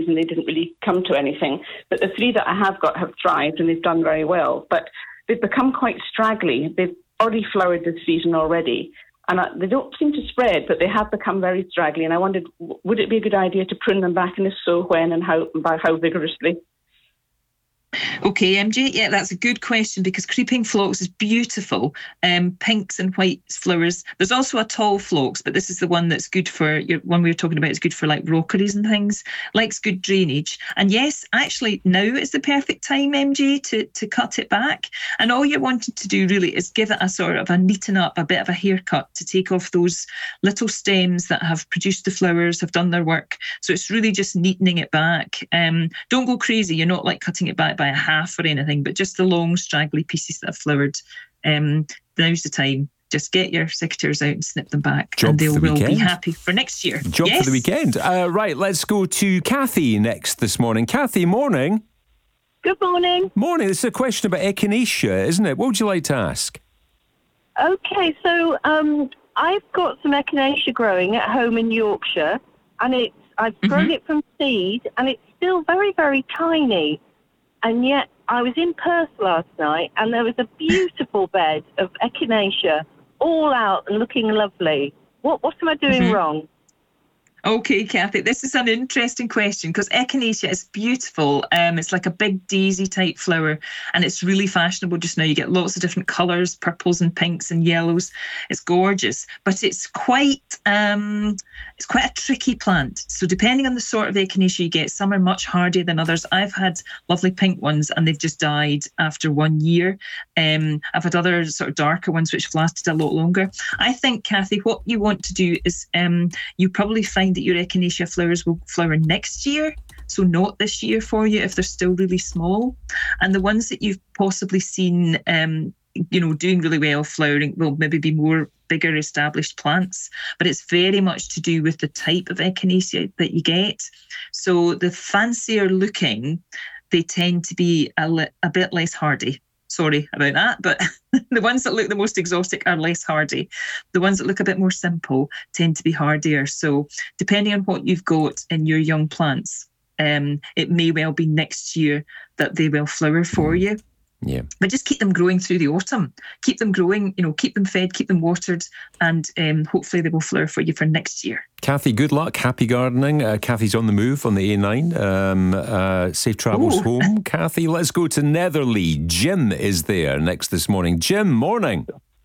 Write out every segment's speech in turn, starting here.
season they didn't really come to anything. But the 3 that I have got have thrived and they've done very well. But they've become quite straggly. They've already flowered this season already. And they don't seem to spread, but they have become very straggly. And I wondered, would it be a good idea to prune them back? And if so, when and how, and by how vigorously? Okay, MJ, yeah, that's a good question because creeping phlox is beautiful. Pinks and white flowers. There's also a tall phlox, but this is the one that's good for your one we were talking about. It's good for like rockeries and things. Likes good drainage. And yes, actually, now is the perfect time, MJ, to cut it back. And all you're wanting to do really is give it a sort of a neaten up, a bit of a haircut to take off those little stems that have produced the flowers, have done their work. So it's really just neatening it back. Don't go crazy. You're not like cutting it back by a half or anything, but just the long straggly pieces that have flowered. Now's the time. Just get your secateurs out and snip them back, and they will be happy for next year. Job for the weekend. Right, let's go to Kathy next this morning. Kathy, morning. Good morning. Morning. This is a question about echinacea, isn't it? What would you like to ask? Okay, so I've got some echinacea growing at home in Yorkshire, and I've grown it from seed, and it's still very, very tiny. And yet, I was in Perth last night, and there was a beautiful bed of echinacea, all out and looking lovely. What am I doing wrong? Okay, Kathy, this is an interesting question because echinacea is beautiful. It's like a big daisy type flower, and it's really fashionable just now. You get lots of different colours, purples and pinks and yellows. It's gorgeous, but it's quite a tricky plant. So depending on the sort of echinacea you get, some are much hardier than others. I've had lovely pink ones and they've just died after 1 year. I've had other sort of darker ones which have lasted a lot longer. I think, Kathy, what you want to do is you probably find that your echinacea flowers will flower next year, so not this year for you if they're still really small. And the ones that you've possibly seen doing really well flowering will maybe be more bigger established plants, but it's very much to do with the type of echinacea that you get. So the fancier looking, they tend to be a bit less hardy. Sorry about that, but the ones that look the most exotic are less hardy. The ones that look a bit more simple tend to be hardier. So depending on what you've got in your young plants, it may well be next year that they will flower for you. Yeah. But just keep them growing through the autumn. Keep them growing, keep them fed, keep them watered, and hopefully they will flower for you for next year. Kathy, good luck. Happy gardening. Kathy's on the move on the A9. Safe travels home. Kathy, let's go to Netherley. Jim is there next this morning. Jim, morning.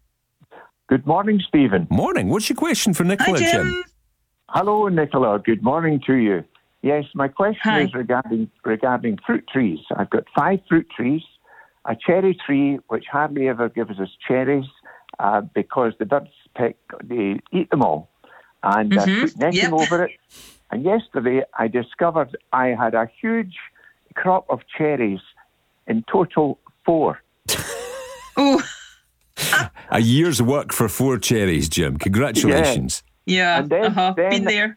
Good morning, Stephen. Morning. What's your question for Nicola, Hi, Jim? Hello, Nicola. Good morning to you. Yes, my question is regarding fruit trees. I've got 5 fruit trees. A cherry tree, which hardly ever gives us cherries because the birds they eat them all. And I put netting over it. And yesterday I discovered I had a huge crop of cherries, in total 4. Oh, a year's work for 4 cherries, Jim. Congratulations. Yeah, and then, been there.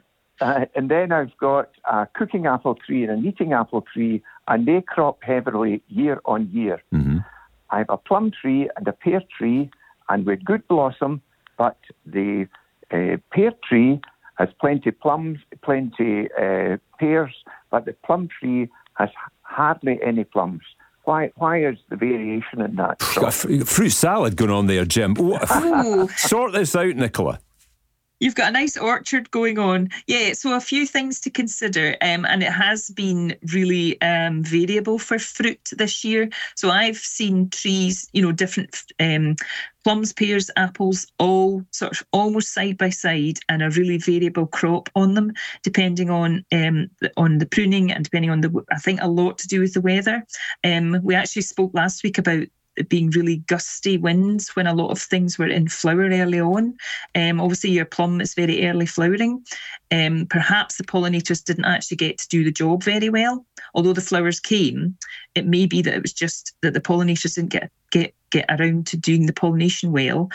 And then I've got a cooking apple tree and an eating apple tree, and they crop heavily year on year. Mm-hmm. I have a plum tree and a pear tree, and with good blossom, but the pear tree has plenty plums, plenty pears, but the plum tree has hardly any plums. Why is the variation in that? Got a fruit salad going on there, Jim. Sort this out, Nicola. You've got a nice orchard going on. Yeah, so a few things to consider. And it has been really variable for fruit this year. So I've seen trees, different plums, pears, apples, all sort of almost side by side, and a really variable crop on them, depending on the pruning and depending on I think a lot to do with the weather. We actually spoke last week about being really gusty winds when a lot of things were in flower early on. Obviously your plum is very early flowering. Perhaps the pollinators didn't actually get to do the job very well. Although the flowers came, it may be that it was just that the pollinators didn't get around to doing the pollination well.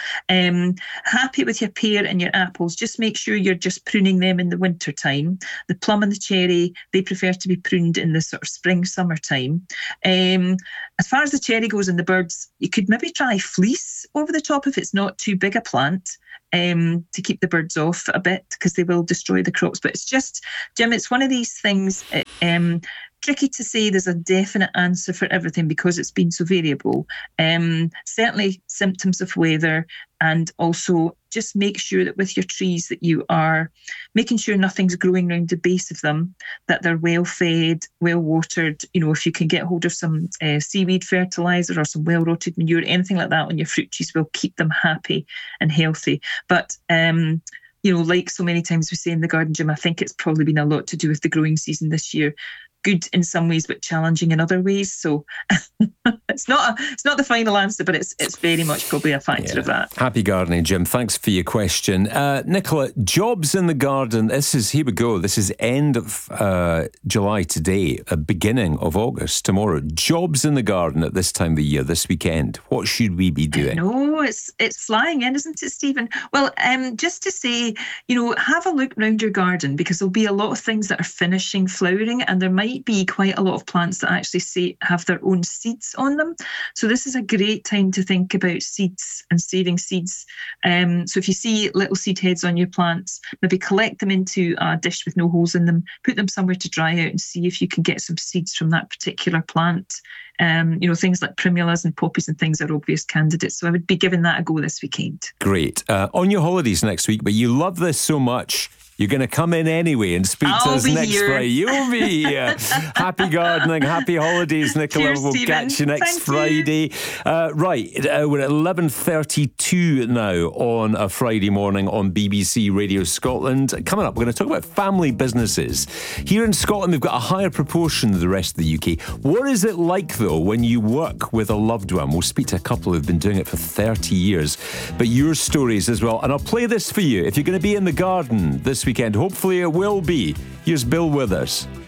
Happy with your pear and your apples. Just make sure you're just pruning them in the winter time. The plum and the cherry, they prefer to be pruned in the sort of spring, summer time. As far as the cherry goes and the birds, you could maybe try fleece over the top if it's not too big a plant. to keep the birds off a bit, because they will destroy the crops. But it's just, Jim, it's one of these things, tricky to say there's a definite answer for everything because it's been so variable. Certainly symptoms of weather, and also just make sure that with your trees that you are making sure nothing's growing around the base of them, that they're well fed, well watered. If you can get hold of some seaweed fertilizer or some well rotted manure, anything like that on your fruit trees will keep them happy and healthy. But like so many times we say in the garden, Jim, I think it's probably been a lot to do with the growing season this year. Good in some ways, but challenging in other ways. So it's not the final answer, but it's very much probably a factor of that. Happy gardening, Jim. Thanks for your question. Nicola, jobs in the garden. Here we go. This is end of July today, beginning of August tomorrow. Jobs in the garden at this time of the year, this weekend. What should we be doing? No, it's flying in, isn't it, Stephen? Well, just to say, have a look around your garden, because there'll be a lot of things that are finishing flowering, and there might be quite a lot of plants that actually have their own seeds on them. So this is a great time to think about seeds and saving seeds. So if you see little seed heads on your plants, maybe collect them into a dish with no holes in them, put them somewhere to dry out, and see if you can get some seeds from that particular plant. Things like primulas and poppies and things are obvious candidates. So I would be giving that a go this weekend. Great. On your holidays next week, but you love this so much, you're going to come in anyway and speak to us next Friday. You'll be here. Happy gardening, happy holidays, Nicola. Cheers, we'll Stephen. Catch you next Friday. We're at 11:32 now on a Friday morning on BBC Radio Scotland. Coming up, we're going to talk about family businesses. Here in Scotland, we've got a higher proportion than the rest of the UK. What is it like, though, when you work with a loved one? We'll speak to a couple who've been doing it for 30 years. But your stories as well. And I'll play this for you. If you're going to be in the garden this weekend, hopefully it will be. Here's Bill Withers.